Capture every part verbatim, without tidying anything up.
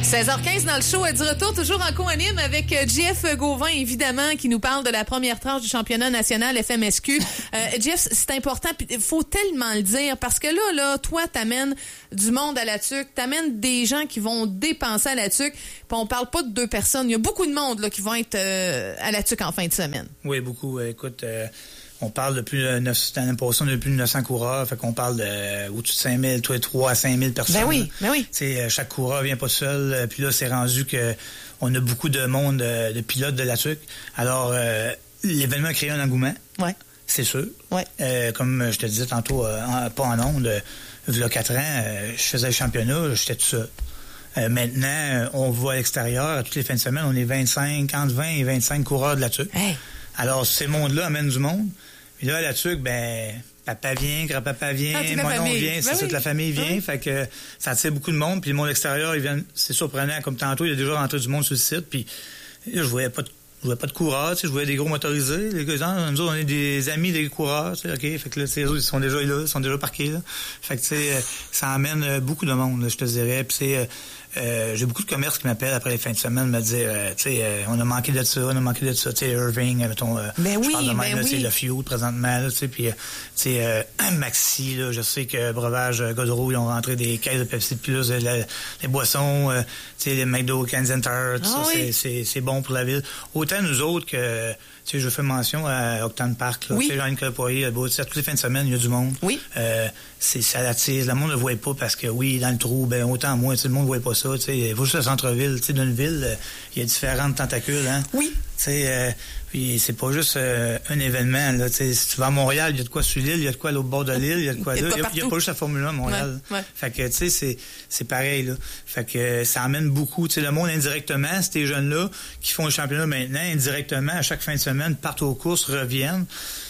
seize heures quinze dans le show, du retour toujours en co-anime avec Jeff Gauvin, évidemment, qui nous parle de la première tranche du championnat national F M S Q. Euh, Jeff, c'est important, puis il faut tellement le dire, parce que là, là, toi, t'amènes du monde à la tuque, t'amènes des gens qui vont dépenser à la tuque, puis on parle pas de deux personnes, il y a beaucoup de monde là qui vont être euh, à la tuque en fin de semaine. Oui, beaucoup. Écoute, euh, on parle de plus de neuf cents, l'année passée, on a plus de neuf cents coureurs, fait qu'on parle de euh, au-dessus de cinq mille, toi, trois à cinq mille personnes. Ben oui, ben oui. Tu sais, chaque coureur vient pas seul, euh, puis là, c'est rendu que on a beaucoup de monde, euh, de pilotes de la tuque. Alors, euh, l'événement a créé un engouement. Ouais. C'est sûr. Ouais. Euh, comme je te disais tantôt, euh, en, pas en ondes, euh, il y a quatre ans, euh, je faisais le championnat, j'étais tout seul. Euh, maintenant, on va à l'extérieur, à toutes les fins de semaine, on est vingt-cinq, entre vingt et vingt-cinq coureurs de la tuque. Hey. Alors, ces mondes-là amènent du monde. Puis là, à la tuque, ben, papa vient, grand-papa vient, ah, mon oncle vient, c'est ben ça, oui. que la famille vient. Oui. Fait que ça attire beaucoup de monde. Puis le monde extérieur, ils viennent, c'est surprenant. Comme tantôt, il y a déjà rentré du monde sur le site. Puis là, je voyais pas de Je voyais pas de coureurs, tu sais, je voyais des gros motorisés. Les gars, nous autres, on est des amis des coureurs, tu sais, OK. Fait que là, les autres, ils sont déjà là, ils sont déjà parqués, là. Fait que, tu sais, ça amène beaucoup de monde, là, je te dirais. Puis, c'est, euh, j'ai beaucoup de commerces qui m'appellent après les fins de semaine, me dire, euh, tu sais, euh, on a manqué de ça, on a manqué de ça, tu sais, Irving, mettons, euh, ben oui, je parle de même, ben là, oui. tu sais, le Fuel, présentement, là, tu sais, puis, euh, tu sais, euh, Maxi, là, je sais que Breuvage Godreau, ils ont rentré des caisses de Pepsi Plus, euh, la, les boissons, euh, tu sais, les McDo, Canadian Tire, tout ah, ça, oui. c'est, c'est, c'est bon pour la ville. Autant nous autres que, tu sais, je fais mention à Octane Park, là, oui. tu sais, Jean-Nicolas Poirier, toutes les fins de semaine, il y a du monde. Oui. Euh, c'est, ça l'attise. Le monde ne le voit pas parce que, oui, dans le trou, ben, autant moi, tu sais, le monde ne voit pas ça, tu sais. Il faut juste le centre-ville, tu sais, d'une ville, euh, il y a différentes tentacules, hein. Oui. Tu sais, euh, puis c'est pas juste euh, un événement, là, tu sais. Si tu vas à Montréal, il y a de quoi sur l'île, il y a de quoi à l'autre bord de l'île, il y a de quoi là. Il n'y a, a pas juste la Formule un à Montréal. Ouais, ouais. Fait que, tu sais, c'est, c'est pareil, là. Fait que ça amène beaucoup, tu sais, le monde indirectement, ces jeunes-là qui font le championnat maintenant, indirectement, à chaque fin de semaine, partent aux courses, reviennent.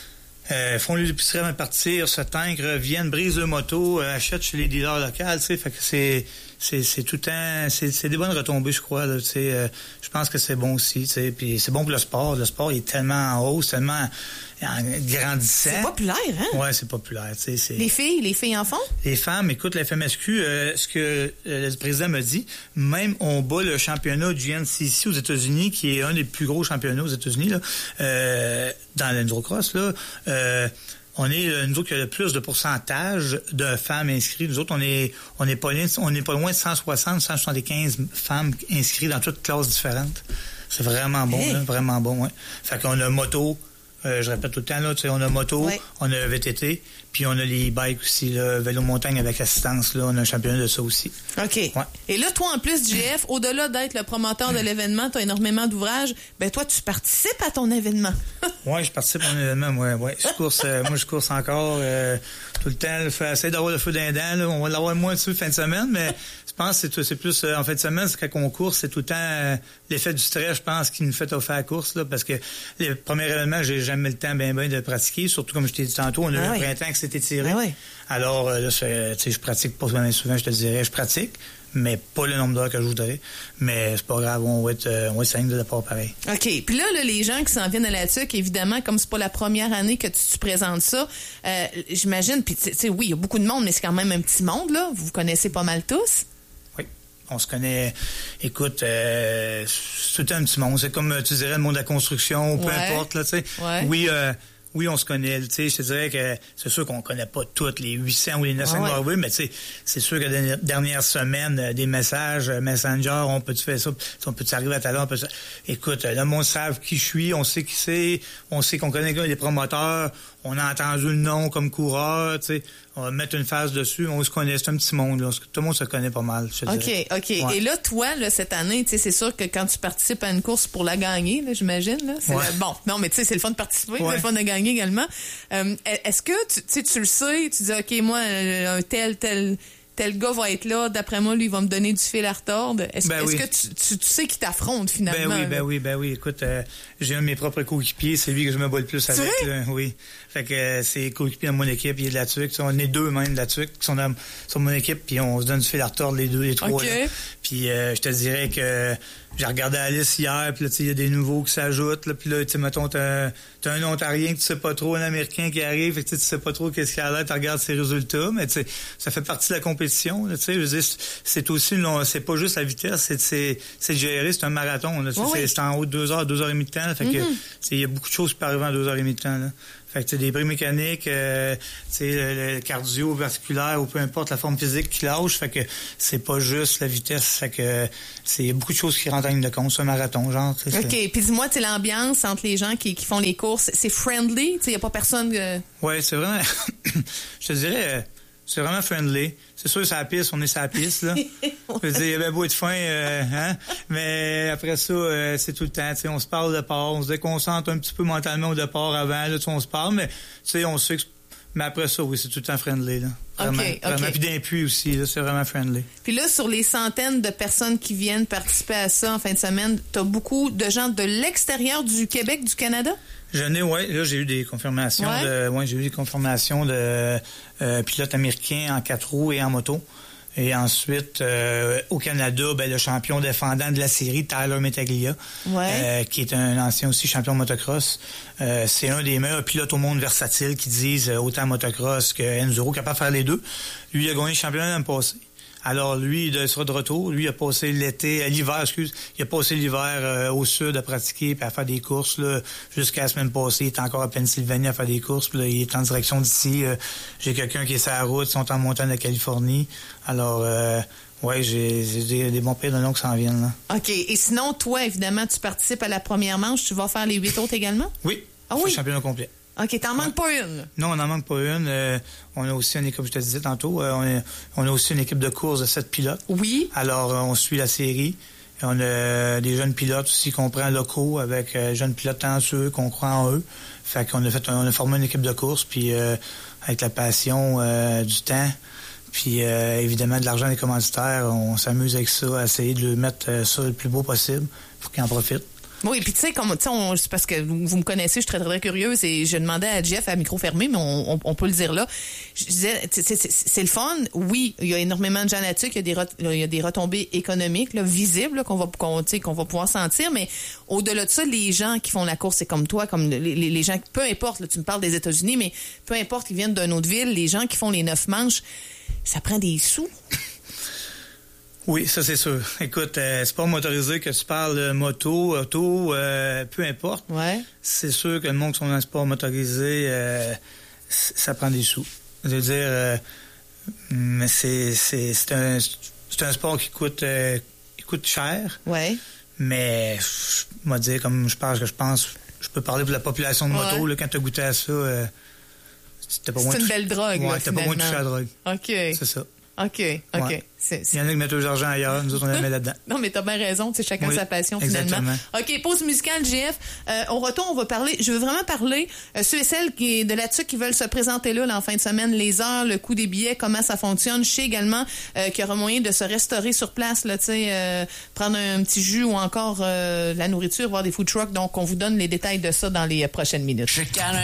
Euh, font les épiceries avant de partir, se tankent, reviennent, brisent le moto, euh, achètent chez les dealers locaux, tu sais, fait que c'est, c'est, c'est tout le temps, c'est, c'est des bonnes retombées, je crois, là, tu sais, euh, je pense que c'est bon aussi, tu sais, puis c'est bon pour le sport, le sport il est tellement en hausse, tellement en grandissant. C'est populaire, hein? Ouais, c'est populaire, tu sais, c'est... Les filles, les filles en font? Les femmes, écoute, la F M S Q, euh, ce que euh, le président m'a dit, même on bat le championnat du N C C aux États-Unis, qui est un des plus gros championnats aux États-Unis, là, euh, dans l'endurocross, là, euh, on est, nous autres, qui a le plus de pourcentage de femmes inscrites. Nous autres, on est, on est pas loin, on est pas loin de cent soixante, cent soixante-quinze femmes inscrites dans toutes classes différentes. C'est vraiment bon, hey. là, vraiment bon, ouais. Fait qu'on a moto, euh, je répète tout le temps, là, tu sais, on a moto, ouais. on a V T T, puis on a les bikes aussi, là, vélo montagne avec assistance, là, on a un championnat de ça aussi. OK. Ouais. Et là, toi, en plus, J F, au-delà d'être le promoteur de l'événement, tu as énormément d'ouvrages, ben toi, tu participes à ton événement. Oui, je participe à mon événement, moi, ouais. Je course, euh, moi, je course encore euh, tout le temps, je essayer d'avoir le feu d'un dent, là. On va l'avoir moins dessus fin de semaine, mais je pense que c'est, c'est plus, euh, en fin de semaine, c'est quand on course, c'est tout le temps euh, l'effet du stress, je pense, qui nous fait faire la course, là, parce que les premiers événements, j'ai jamais le temps bien bien de pratiquer, surtout comme je t'ai dit tantôt, on a ah eu oui. un printemps qui s'est étiré. Ah oui. Alors, là, je, je pratique pas souvent, je te dirais, je pratique, mais pas le nombre d'heures que je voudrais. Mais c'est pas grave, on va être, on va être cinq de la part pareil. OK. Puis là, là, les gens qui s'en viennent à la tuque, évidemment, comme c'est pas la première année que tu, tu présentes ça, euh, j'imagine, puis tu sais, oui, il y a beaucoup de monde, mais c'est quand même un petit monde, là. Vous vous connaissez pas mal tous? Oui. On se connaît, écoute, euh, c'est tout un petit monde. C'est comme, tu dirais, le monde de la construction, peu ouais. importe, là, tu sais. Ouais. Oui, euh, Oui, on se connaît, tu sais, je te dirais que c'est sûr qu'on connaît pas toutes les huit cents ou les neuf cents ah ouais. mais tu sais, c'est sûr que la dernière semaine, des messages, Messenger, on peut-tu faire ça, on peut-tu arriver à ta l'heure, écoute, le monde sait qui je suis, on sait qui c'est, on sait qu'on connaît les promoteurs, on a entendu le nom comme coureur, tu sais, on va mettre une phase dessus, on se connaît, c'est un petit monde, là, tout le monde se connaît pas mal, je te OK, dirais. OK. Ouais. Et là, toi, là, cette année, tu sais, c'est sûr que quand tu participes à une course pour la gagner, là, j'imagine, là, c'est ouais. le... bon, non, mais tu sais, c'est le fun de participer, ouais. c'est le fun de gagner également. Euh, est-ce que, tu sais, tu le sais, tu dis, OK, moi, un tel, tel... tel gars va être là, d'après moi, lui, il va me donner du fil à retordre. Est-ce, ben est-ce oui. que tu, tu, tu sais qui t'affronte, finalement? Ben oui, ben là? oui, ben oui. Écoute, euh, j'ai un de mes propres coéquipiers, c'est lui que je me bats le plus avec. Là, oui. Fait que euh, c'est coéquipier dans mon équipe, il est de la tuque. On est deux même de la tuque qui sont dans, sur mon équipe, puis on se donne du fil à retordre, les deux, les trois. Okay. Là. Puis euh, je te dirais que j'ai regardé la liste hier, puis là, tu sais, il y a des nouveaux qui s'ajoutent, là, puis là, tu sais, mettons, t'as, t'as un Ontarien que tu sais pas trop, un Américain qui arrive, fait que tu sais pas trop qu'est-ce qu'il y a là, tu regardes ses résultats, mais tu sais, ça fait partie de la compétition. compétition. Tu sais, je veux dire, c'est aussi, une, c'est pas juste la vitesse, c'est, c'est, c'est géré, c'est un marathon. Là, oui, c'est, oui. c'est en haut de deux heures, deux heures et demie de temps. Là, fait mm-hmm. que, il y a beaucoup de choses qui peuvent arriver en deux heures et demie de temps. Là. Fait que, tu sais, des bris mécaniques, euh, tu sais, le, le cardio-vasculaire ou peu importe la forme physique qui lâche. Fait que c'est pas juste la vitesse. Fait que c'est y a beaucoup de choses qui rentrent en ligne de compte. C'est un marathon, genre. OK. Puis dis-moi, tu sais, l'ambiance entre les gens qui, qui font les courses, c'est friendly? Tu sais, y a pas personne... Euh... Ouais, c'est vraiment... je te dirais... C'est vraiment friendly. C'est sûr, c'est la piste, on est sur la piste, là. Je veux dire, il y avait beau être fin, euh, hein. Mais après ça, euh, c'est tout le temps, tu sais, on se parle de départ, on se déconcentre un petit peu mentalement au départ avant, là, tu sais, on se parle, mais, tu sais, on sait que, mais après ça, oui, c'est tout le temps friendly, là. Vraiment, okay, okay. Vraiment. Puis d'un puits aussi, là, c'est vraiment friendly. Puis là, sur les centaines de personnes qui viennent participer à ça en fin de semaine, t'as beaucoup de gens de l'extérieur du Québec, du Canada? J'en ai, ouais. Là, j'ai eu des confirmations ouais. de, ouais, j'ai eu des confirmations de euh, pilotes américains en quatre roues et en moto. Et ensuite, euh, au Canada, ben, le champion défendant de la série, Tyler Metaglia, ouais. euh, qui est un ancien aussi champion de motocross. Euh, c'est un des meilleurs pilotes au monde versatiles qui disent euh, autant motocross que enduro, capable de faire les deux. Lui, il a gagné le championnat l'année passée. Alors, lui, il sera de retour. Lui, il a passé l'été, l'hiver, excuse, il a passé l'hiver euh, au sud à pratiquer puis à faire des courses, là, jusqu'à la semaine passée. Il est encore à Pennsylvanie à faire des courses. Puis là, il est en direction d'ici. Euh, j'ai quelqu'un qui est sur la route. Ils sont en montagne de Californie. Alors, euh, ouais, j'ai, j'ai des, des bons pays de nom qui s'en viennent, là. OK. Et sinon, toi, évidemment, tu participes à la première manche. Tu vas faire les huit autres également? Oui. Ah oui? Le championnat complet. OK, t'en manques ouais. pas une? Non, on n'en manque pas une. Euh, on a aussi une équipe, comme je te disais tantôt, euh, on, a, on a aussi une équipe de course de sept pilotes. Oui. Alors, euh, on suit la série. On a euh, des jeunes pilotes aussi qu'on prend locaux avec euh, jeunes pilotes talentueux, qu'on croit en eux. Fait qu'on a fait, on a formé une équipe de course, puis euh, avec la passion euh, du temps, puis euh, évidemment de l'argent des commanditaires, on s'amuse avec ça, à essayer de le mettre euh, ça le plus beau possible pour qu'ils en profitent. Oui, puis tu sais, comme tu sais, c'est parce que vous me connaissez, je suis très, très, très curieuse et je demandais à Jeff à micro fermé, mais on, on, on peut le dire là. Je disais, c'est, c'est, c'est le fun. Oui, il y a énormément de gens là-dessus, il y a des, re, il y a des retombées économiques là, visibles là, qu'on va qu'on, qu'on va pouvoir sentir, mais au-delà de ça, les gens qui font la course, c'est comme toi, comme les, les, les gens, peu importe, là, tu me parles des États-Unis, mais peu importe qu'ils viennent d'une autre ville, les gens qui font les neuf manches, ça prend des sous. Oui, ça c'est sûr. Écoute, euh, sport motorisé, que tu parles de moto, auto, euh, peu importe. Ouais. C'est sûr que le monde qui sont dans le sport motorisé, euh, ça prend des sous. Je veux dire, euh, mais c'est c'est c'est un c'est un sport qui coûte euh, qui coûte cher. Ouais. Mais je vais dire comme je pense que je pense, je peux parler pour la population de moto. Ouais. Là, quand tu as goûté à ça, euh, c'était pas c'est moins une belle drogue. Ouais, là, t'as pas moins touché à la drogue. Ok. C'est ça. OK, OK. Ouais. C'est, c'est... Il y en a qui mettent leur argent ailleurs, nous autres, on les met là-dedans. Non, mais t'as bien raison, c'est chacun oui, sa passion, finalement. Exactement. OK, pause musicale, J F. Euh, au retour, on va parler, je veux vraiment parler, euh, ceux et celles qui, de là-dessus qui veulent se présenter là, là, en fin de semaine, les heures, le coût des billets, comment ça fonctionne. Je sais également euh, qu'il y aura moyen de se restaurer sur place, là, tu sais, euh, prendre un petit jus ou encore euh, la nourriture, voir des food trucks. Donc, on vous donne les détails de ça dans les prochaines minutes.